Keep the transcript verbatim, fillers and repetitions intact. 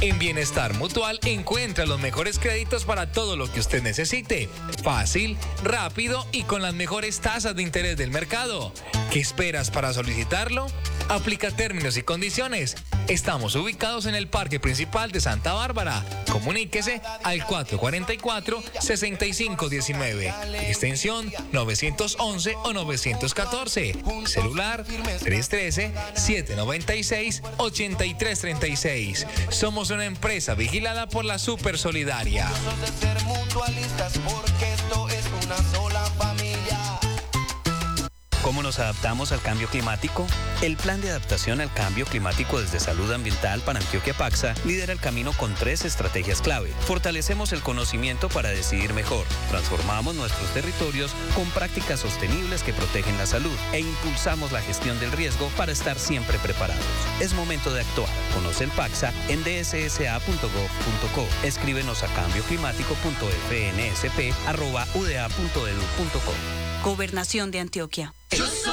En Bienestar Mutual encuentra los mejores créditos para todo lo que usted necesite. Fácil, rápido y con las mejores tasas de interés del mercado. ¿Qué esperas para solicitarlo? Aplica términos y condiciones. Estamos ubicados en el Parque Principal de Santa Bárbara. Comuníquese al cuatro cuatro cuatro, seis cinco uno nueve, extensión novecientos once o novecientos catorce, celular tres uno tres, siete nueve seis, ocho tres tres seis. Somos una empresa vigilada por la Super Solidaria. ¿Cómo nos adaptamos al cambio climático? El Plan de Adaptación al Cambio Climático desde Salud Ambiental para Antioquia Paxa lidera el camino con tres estrategias clave. Fortalecemos el conocimiento para decidir mejor, transformamos nuestros territorios con prácticas sostenibles que protegen la salud e impulsamos la gestión del riesgo para estar siempre preparados. Es momento de actuar. Conoce el Paxa en d s s a punto gov punto co. Escríbenos a cambio climático punto f n s p arroba u d a punto e d u punto co. Gobernación de Antioquia. Yo soy